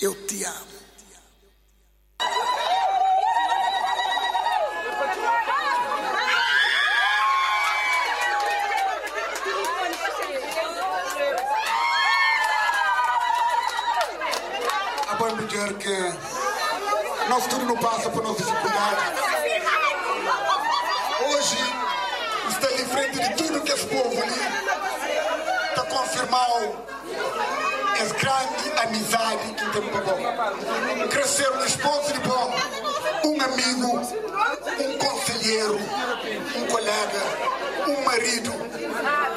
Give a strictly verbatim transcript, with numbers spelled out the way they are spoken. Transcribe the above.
eu te amo. Vou dizer que nosso futuro não passa por nossas dificuldades. Hoje, está em frente de tudo que esse povo ali está confirmando essa grande amizade que tem para bom. Crescer um esposo de bom, um amigo, um conselheiro, um colega, um marido.